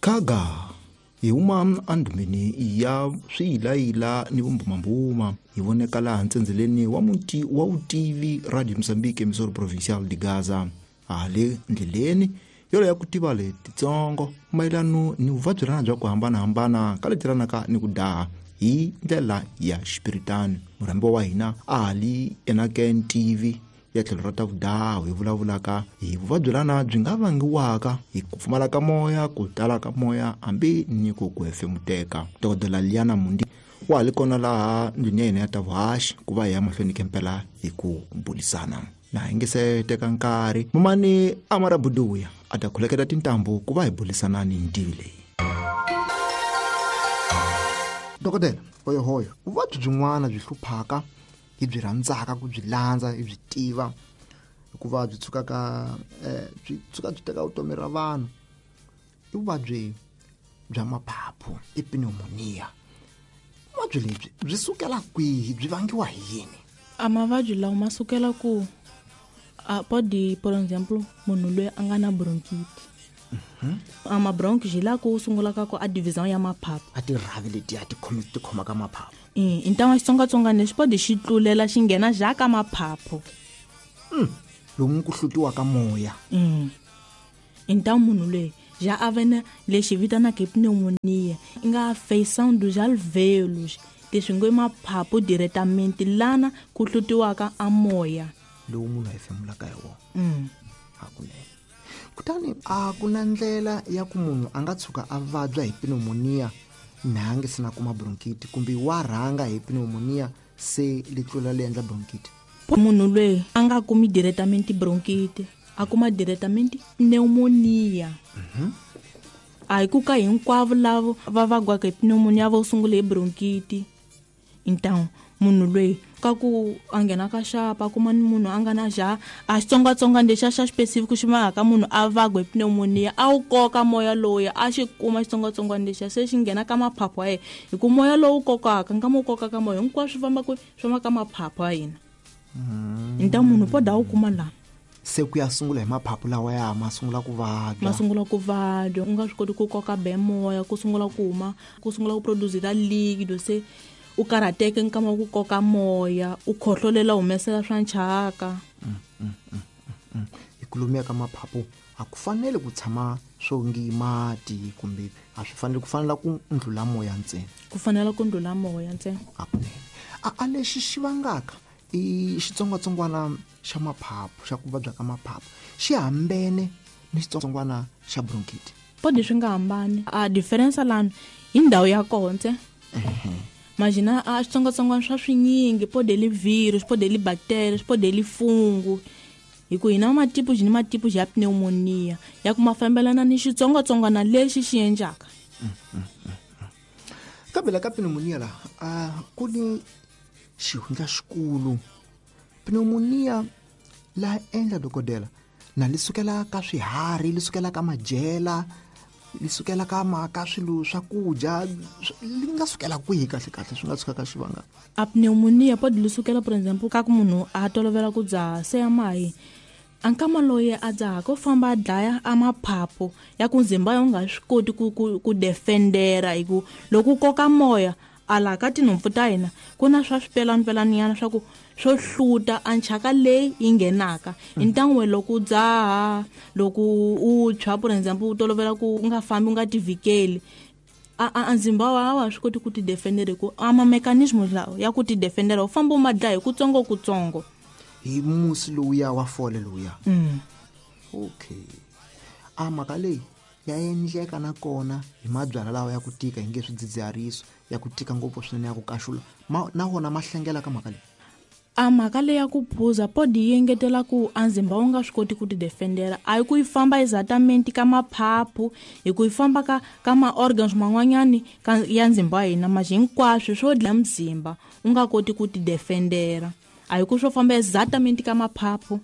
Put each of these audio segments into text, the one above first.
Chicago hi huma andhumeni ya swiyilayila ni vumbumabuma hi voneka laha ntsendzeleni wa muti wa vutivi Radio Mozambique emisoro provincial de Gaza hale ndleleni yolo ya ku tiva letitsongo mayelano ni vuvabyi rana bya ku hambanahambana ka leti ranaka ni ku daha hi ndlela ya xipiritani. Murambiwa wa hina ali Enakeni TV ya tlhelo ra ta vudaha hi vulavulaka hi vuvabyi rana byi nga vangiwaka hi ku pfumala ka moya, ku tala ka moya hambi ni ku hefemuteka. Dokodela Liana Mundi wa hali kona laha ndlwini ya hina ya ta vuhaxi ku va hi ya mahlweni kempela hi ku bulisana. Na hi nge se teka nkarhi mumani Amara Buduya a ta khuleketa tintambu ku va hi bulisana ni ntivi leyi. Dokodela hoyo vuvabyi byin'wana byi hluphaka hi byi rhandzaka ku byi landza hi byi tiva hikuva byi byi teka vutomi ra vanhu i vuvabyi bya maphaphu i pneumonia. Vuvabyi lebyi byi sukela kwihi, byi vangiwa hi yini? Mavabyi lawa ma sukela ku por example munhu loyi a nga na bronchite. Mabronchi hi laha ku sungulaka ku a division ya maphaphu. A tirhavi leti a ti khoma ka maphaphu. Intama xitsongwatsongwana lexi pode xi tlulela xi nghena xaka ka maphaphu. Lomu ku hlutiwaka moya. Intama munhu loyi ja a vena lexi vitanaka pneumonia i nga face sound ja alveolus leswi ngo maphaphu directamente lana ku hlutiwaka a moya lowu munhu a hefemulaka hi wona. Hakunene kutani a ku na ndlela ya ku munhu a nga tshuka a vabya hi pneumonia nange sina kuma bronchite kumbe wa rhanga hi pneumonia se litlula le endla bronchite? Munhu loyi a nga kumi directamente bronchite a kuma directamente pneumonia. A hi ku ka hinkwavo lavo va vagwaka hi pneumonia va sungule hi bronchite. Então munhu loyi ka ku a nghena ka xapa kuma ni munhu a nga na ja a xitsongwatsongwana lexa xa specific xi ka munhu a vagwa hi pneumonia a wu koka moya loya a xi kuma xitsongwatsongwana lexa se xi nghena ka maphaphu ya yena hi ku moya lowu kokaka nga mo koka ka moya hinkwaswo swi famba ka maphaphu ya yena. Então munhu poda wu kuma la se ku ya sungula hi maphaphu lawa ya ma sungula ku vabya u nga swi koti ku koka be moya ku sungula ku produce liquido se u karhateke nkama ku koka moya u khohlolela humesela swa nchaka. Ikulumiya ka maphaphu a ku fanele ku tshama swo ngi mati kumbe a swi fanele ku fanela ku ndlula moya ntsena. Ku fanela ku ndlula moya ntsena. A lexi xi vangaka i xitsongwatsongwana xa maphaphu xa ku vabya ka maphaphu xi hambene ni xitsongwatsongwana xa bronchite. Pode swi nga hambani a difference lana hi ndhawu ya kona. Imagina a xitsongwatsongwana swa swinyingi pode li virus pode li bacteria pode li fungu hi ku hina matipu ya pneumonia ya ku mafambelana ni xitsongwatsongwana lexi xi endlaka. Kabela ka pneumonia la ku ni xihundla xikulu. Pneumonia la endla dokodela na lisukela ka swiharhi, lisukela ka majela, lisukela ka swilo swakudya, li nga sukela kwihi kahle swi nga suka ka xivanga? A pneumonia pode lisukela for example ka ku munhu a tolovela ku dzaha se ya mahi ankama loyi a dzahaka u famba a dlaya a maphaphu ya ku ndzimba ya nga swi koti ku defendera hi ku loko u koka moya ala ka tinhompfu ta hina ku na swa swipelanipelaniyana swa ku swo hluta a nchaka leyi yi nghenaka. Intangwe loko u dzaha loko u tshwa for example u tolovela ku nga fambi u nga tivikeli a ndzimba wa swi koti ku ti defendera ku ama mechanism lawa ya ku ti defendera u famba u ma dlaya hi kutsongo hi musi lowuya wa fole lowuya. Okay mhaka leyi ya endleka na kona hi mabyala lawa ya ku tika hi nge swidzidziharisi ya ku tika ngopfu swinene ya ku kaxula na wona ma hlengela ka mhaka leyi. Mhaka leyi ya ku phuza pode yi engetela ku a ndzimba wu nga swi koti ku ti defendera a hi ku yi famba exatamente ka maphaphu hi ku yi famba ka ma-organs man'wanyani ya ndzimba wa hina maji hinkwaswo swo dlaya mzimba u nga koti ku ti defendera a hi ku swo famba exatamente ka maphaphu.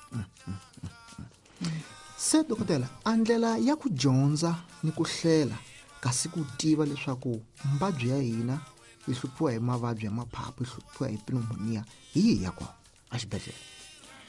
Se dokodela a ndlela ya ku dyondza ni ku hlela kasi ku tiva leswaku mavabyi ya hina yi hluphiwa hi mavabyi ya maphaphu yi hluphiwa hi pneumonia hi ya kwa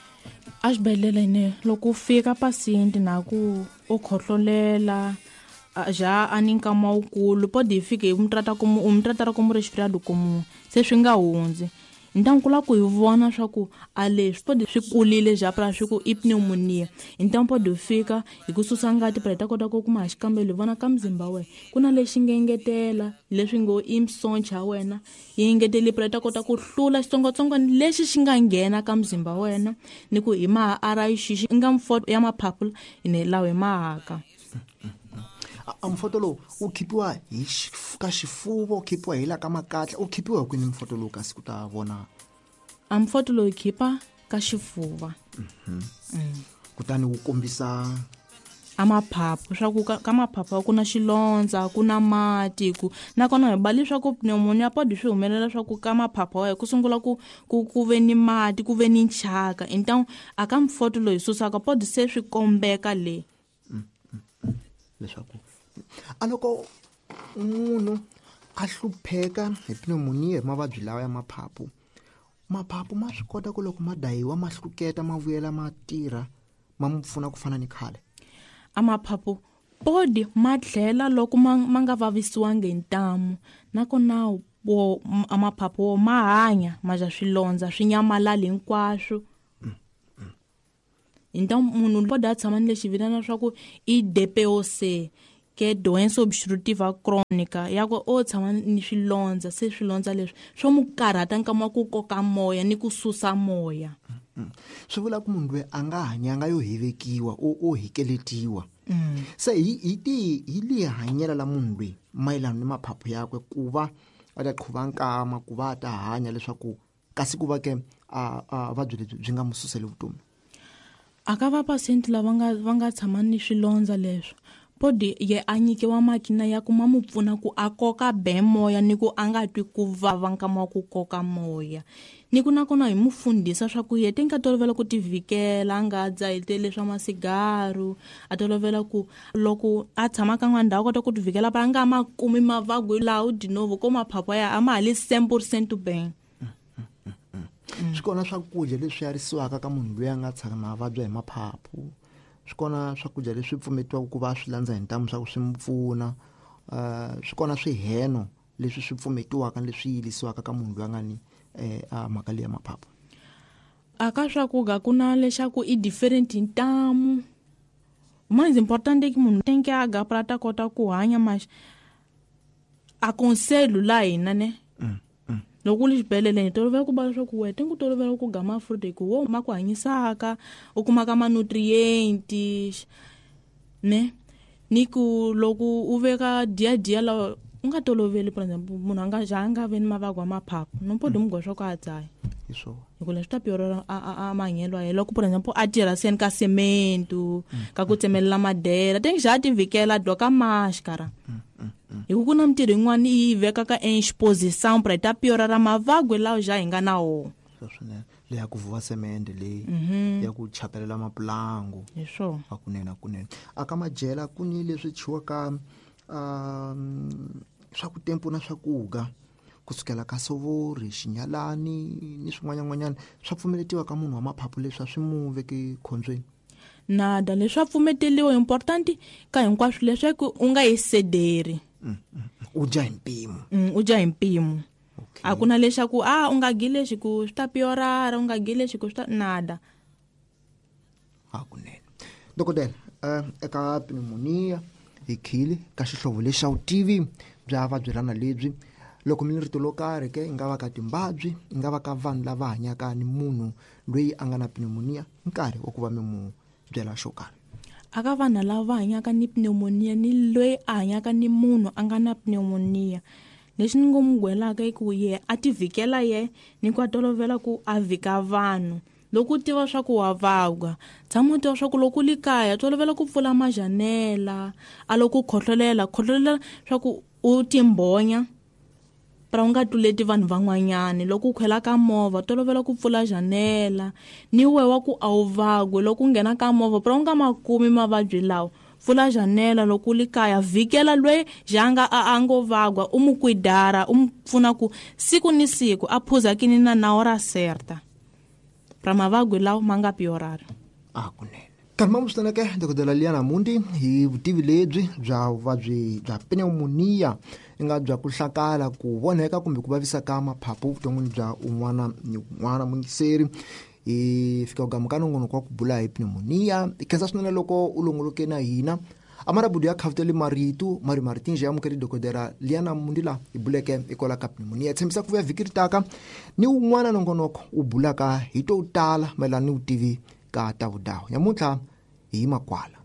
a xibedhlele ne loko u fika paciente na ku u khohlolela já a ni nkama wukulu pode fika hi mi tratara como resfriado comum se swi nga hundzi então ku la ku hi vona swa ku a leswi pode swi kulile já para swi ku i pneumonia então pode fika hi ku susa ngati para hi ta kota ku kuma xikambelo hi vona ka mzimba wena ku na lexi nga engetela leswi ngo i msoncha wena yi engeteli para hi ta kota ku hlula xitsongwatsongwana lexi xi nga nghena ka mzimba wena ni ku hi ma-RI xixi nga mfoto ya maphaphu ine lawa hi mahaka mfoto lowu wu khipiwa ka xifuvo, wu khipiwa hi la ka makatla, wu khipiwa hi kwini mfoto lowu kasi ku ta vona? Mfoto lowu khipa ka xifuva. Kutani wu kombisa amaphaphu swa ku ka maphaphu ku na xilondza ku na mati ku nakona hi bali swa ku pneumonia pode swi humelela swa ku ka maphaphu wa ku sungula ku ve ni mati ku ve ni nchaka então aka mfoto loyi susaka pode se swi kombeka le leswaku aloko munhu a hlupheka hi pneumonia hi mavabyi lawa ya maphaphu ma swi kota ku loko ma dayiwa ma hluketa ma vuyela ma tirha ma mu pfuna ku fana ni khale? Amaphaphu pode ma tlhela loko ma nga vavisiwangi hi ntamu nakona amaphaphu ma hanya ma ja swilondza swi nyamalala hinkwaswo então munhu pode a tshama ni lexi vitana swa ku i DPOC ke doença obstrutiva crônica ya ku o tshama ni swilondza se swilondza leswi swo mu karhata nkama ku koka moya ni ku susa moya. Swi vula ku munhu loyi a nga hanyanga yo hivekiwa o hikeletiwa se hi lihi hanyela la munhu loyi mayelana ni maphaphu yakwe ku va a ta qhuva nkama ku va a ta hanya leswaku kasi ku va ke vabyi lebyi byi nga mu suseli vutomi? Aka va pasenti lava nga tshama ni swilondza leswo pode ye a nyikiwa makina ya ku ma mu pfuna ku a koka be moya ni ku a nga twi ku vava nkama ku koka moya ni ku nakona hi mu fundisa swa ku yete nga tolovela ku tivikela a nga dzahiteli swa masigaru a tolovela ku loko a tshama ka n'wana ndhawu kota ku tivikela pa a nga ma kumi mavagwi laha dinovo ko maphaphu ya a ma hali 100% ben. Swi kona swakudya leswi yarisiwaka ka munhu loyi a nga tshama mavabyi hi maphaphu, swi kona swakudya leswi pfumetiwaka ku va swi landza hi ntamu swa ku swi mu pfuna, swi kona swiheno leswi swi pfumetiwaka leswi yilisiwaka ka munhu loyi a nga ni mhaka leyi ya maphaphu. Aka swakudya ku na leswaku i different ntamu mais importante que munhu tem que aga para ta kota ku hanya mas aconselho la hina ne loko li xibelele ni tolovela ku bala swa ku wena ku tolovela ku gama fruit ku wo ma ku hanyisaka u kumaka ma nutrients ne ni ku loko u veka dia la u nga toloveli for example munhu anga janga veni mavagwa maphaphu no pode mugwa swa ku a dzaya iswo hi ku leswi ta piorela a mahanyelo ya loko for example a tirha seni ka semento ka ku tsemelela madela tengi ja ti vikela doka mashkara hi ku na mitirho yin'wana yi veka ka exposição para ta piorela mavagwe lawa ja hi nga na wo swinene le ya ku vuva semende le ya ku chapelela mapulangu hiswo akunene aka majela kuni leswi chiwaka swa ku tempo na swakuga kusukela ka sovori xinyalani ni swin'wanyana swa pfumeletiwa ka munhu wa maphaphu leswi swi mu veke khombyeni nada leswi pfumeteliwa important ka hinkwaswo leswaku u nga yi sederi u dya hi mpimo a ku na leswaku u nga gile xi ku swi ta piorara u nga gile xi ku swi ta nada hakunene dokotela eka pneumonia hi khili ka xihlovo lexi xa vutivi bya vabyelana lebyi loko mi rito lo karhi ke nga va ka timbabyi nga va ka vanhu lava hanyaka ni munhu loyi a nga na pneumonia nkarhi wa ku va mi mu byela xo karhi aka vanhu lava hanyaka ni pneumonia ni loyi a hanyaka ni munhu a nga na pneumonia leswi ni ngo mu gwelaka i ku ye a ti vikela ye ni ku a tolovela ku a vika vanhu loko u tiva swa ku wa vagwa tshama u tiva swa ku loko u li kaya tolovela ku pfula majanela a loko u khohlolela swa ku u timbonya para u nga tluleti vanhu van'wanyani loko u khwela ka movha tolovela ku pfula janela ni wewa ku a wu vagwe loko u nghena ka movha para u nga makumi mavabyi lawa pfula janela loko u li kaya vikela lweyi janga a ngo vagwa u mu kwidara u mu pfuna ku siku ni siku a phuza kini na hora certa para mavagwi lawa ma nga piorari kunene Kanima mustanake dokodela Liana Mundi hi vutivi lebyi bya vuvabyi bya pneumonia inga bya ku hlakala ku voneka kumbe ku vavisa ka maphaphu vuton'wini bya un'wana ni un'wana mungiseri hi fika ugamuka nongonoko wa ku bula hi pneumonia ikhensa swinene loko u longoloke na hina amarabudu ya khafuteli maritu maritinje ya mukeri dokodela Liana Mundi la hi buleke ikola ka pneumonia tshembisa ku vuya vhiki ritaka ni un'wana nongonoko u bulaka hi to tala mayelana ni vutivi ka ta vudahu nyamuntlha hi makwala.